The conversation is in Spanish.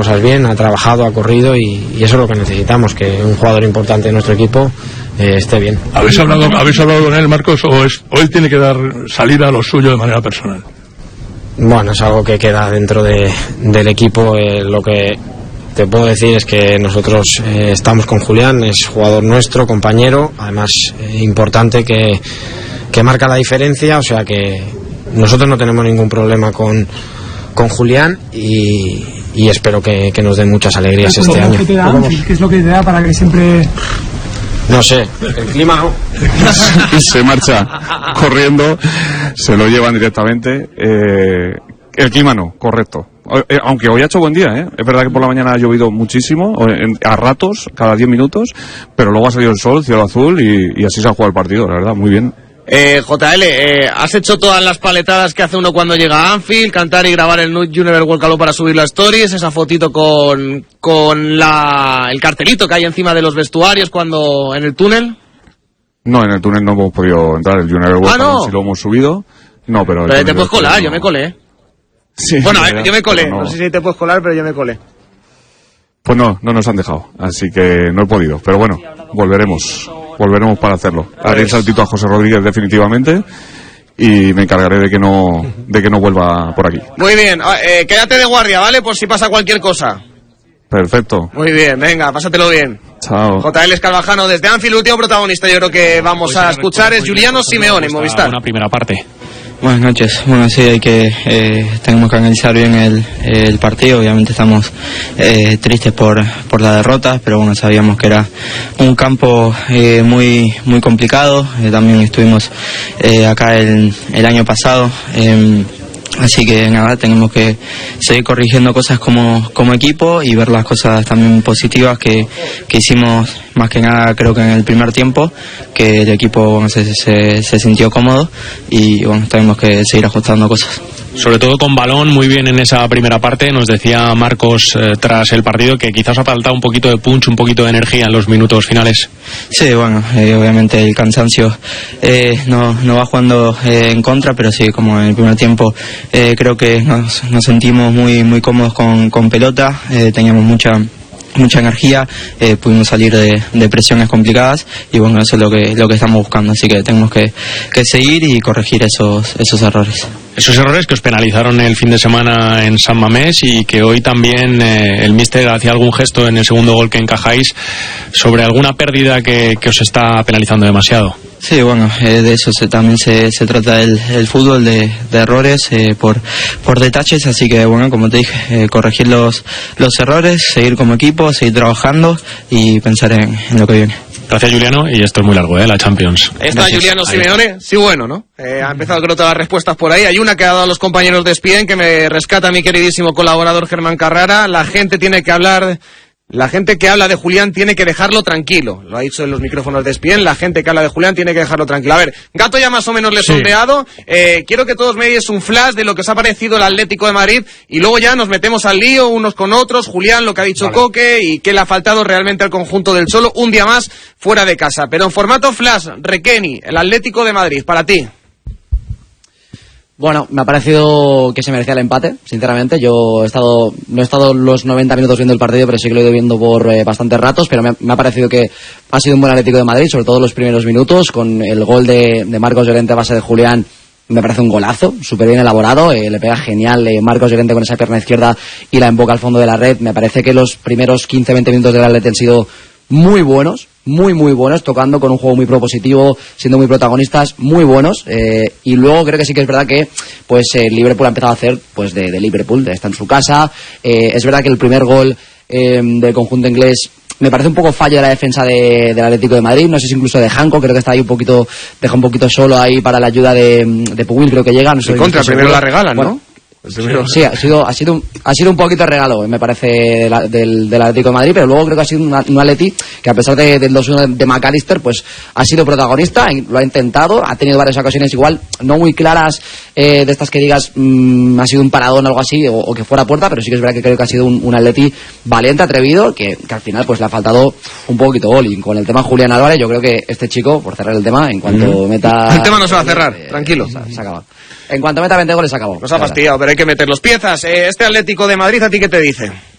cosas bien, ha trabajado, ha corrido y eso es lo que necesitamos, que un jugador importante de nuestro equipo esté bien. ¿Habéis hablado con él, Marcos, o él tiene que dar salida a lo suyo de manera personal? Bueno, es algo que queda dentro del equipo. Lo que te puedo decir es que nosotros estamos con Julián, es jugador nuestro, compañero, además importante, que marca la diferencia, o sea que nosotros no tenemos ningún problema con Julián y espero que nos den muchas alegrías este año. ¿Qué es lo que te da para que siempre...? No sé, el clima no. Se marcha corriendo, se lo llevan directamente. El clima no, correcto. Aunque hoy ha hecho buen día, es verdad que por la mañana ha llovido muchísimo, a ratos, cada 10 minutos, pero luego ha salido el sol, cielo azul y así se ha jugado el partido, la verdad, muy bien. JL, has hecho todas las paletadas que hace uno cuando llega a Anfield, cantar y grabar el Universal World Cup para subir las stories, esa fotito con el cartelito que hay encima de los vestuarios cuando en el túnel. No, en el túnel no hemos podido entrar, el Universal World Cup sí lo hemos subido. No, pero te puedes colar, yo me colé. Sí, bueno, yo me colé, no sé si te puedes colar, pero yo me colé. Pues no nos han dejado, así que no he podido, pero bueno, volveremos para hacerlo. Haré el saltito a José Rodríguez definitivamente y me encargaré de que no vuelva por aquí. Muy bien, quédate de guardia, ¿vale? Por si pasa cualquier cosa. Perfecto. Muy bien, venga, pásatelo bien. Chao. JL Escarvajano desde Anfield, último protagonista yo creo que vamos a escuchar es Giuliano Simeone, Movistar. Una primera parte. Buenas noches. Bueno, sí, tenemos que analizar bien el partido. Obviamente estamos tristes por la derrota, pero bueno, sabíamos que era un campo muy complicado. También estuvimos acá el año pasado. Así que nada, tenemos que seguir corrigiendo cosas como equipo y ver las cosas también positivas que hicimos, más que nada creo que en el primer tiempo, que el equipo bueno, se sintió cómodo y bueno, tenemos que seguir ajustando cosas. Sobre todo con balón, muy bien en esa primera parte. Nos decía Marcos tras el partido que quizás ha faltado un poquito de punch, un poquito de energía en los minutos finales. Sí, bueno, obviamente el cansancio no va jugando en contra, pero sí, como en el primer tiempo creo que nos sentimos muy cómodos con pelota, teníamos mucha energía, pudimos salir de presiones complicadas y bueno, eso es lo que estamos buscando, así que tenemos que seguir y corregir esos errores. Esos errores que os penalizaron el fin de semana en San Mamés y que hoy también el míster hacía algún gesto en el segundo gol que encajáis sobre alguna pérdida que os está penalizando demasiado. Sí, bueno, de eso también se trata el fútbol, de errores por detalles, así que bueno, como te dije, corregir los errores, seguir como equipo, seguir trabajando y pensar en lo que viene. Gracias, Giuliano, y esto es muy largo, la Champions. Está Giuliano Simeone, sí, bueno, ¿no? Ha empezado creo todas las respuestas por ahí. Hay una que ha dado a los compañeros de ESPN que me rescata mi queridísimo colaborador Germán Carrara. La gente que habla de Julián tiene que dejarlo tranquilo. Lo ha dicho en los micrófonos de ESPN. La gente que habla de Julián tiene que dejarlo tranquilo. A ver, Gato ya más o menos le he sondeado. Quiero que todos me deis un flash de lo que os ha parecido el Atlético de Madrid y luego ya nos metemos al lío unos con otros. Julián, lo que ha dicho Coque y qué le ha faltado realmente al conjunto del Cholo. Un día más fuera de casa. Pero en formato flash, Requeni, el Atlético de Madrid, para ti. Bueno, me ha parecido que se merecía el empate, sinceramente. Yo no he estado los 90 minutos viendo el partido, pero sí que lo he ido viendo por bastantes ratos, pero me ha parecido que ha sido un buen Atlético de Madrid, sobre todo los primeros minutos, con el gol de Marcos Llorente a base de Julián. Me parece un golazo, súper bien elaborado, le pega genial Marcos Llorente con esa pierna izquierda y la emboca al fondo de la red. Me parece que los primeros 15-20 minutos del Atlético han sido muy buenos, muy buenos, tocando con un juego muy propositivo, siendo muy protagonistas, muy buenos, y luego creo que sí que es verdad que pues el Liverpool ha empezado a hacer pues de Liverpool, está en su casa. Es verdad que el primer gol del conjunto inglés me parece un poco fallo de la defensa del Atlético de Madrid, no sé si incluso de Hanco, creo que está ahí deja un poquito solo ahí para la ayuda de Puguil, creo que llega, no sé. Contra, primero la regalan, bueno, ¿no? Sí, ha sido un poquito regalo, me parece, del Atlético de Madrid, pero luego creo que ha sido un Atleti que a pesar del 2-1 de McAllister, pues ha sido protagonista, lo ha intentado, ha tenido varias ocasiones igual, no muy claras, de estas que digas ha sido un paradón o algo así, o que fuera puerta, pero sí que es verdad que creo que ha sido un Atleti valiente, atrevido, que al final pues le ha faltado un poquito gol. Y con el tema Julián Álvarez, yo creo que este chico, por cerrar el tema, en cuanto meta... El tema no se va a cerrar, tranquilo. Se acaba. En cuanto meta 20 goles, se acabó. Nos ha fastidiado, pero hay que meter los piezas. Este Atlético de Madrid, ¿a ti qué te dice?